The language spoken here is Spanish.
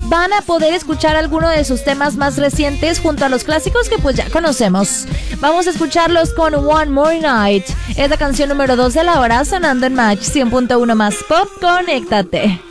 van a poder escuchar alguno de sus temas más recientes junto a los clásicos que pues ya conocemos. Vamos a escucharlos con One More Night. Es la canción número 2 de la hora, sonando en Match 100.1 más Pop. Conéctate.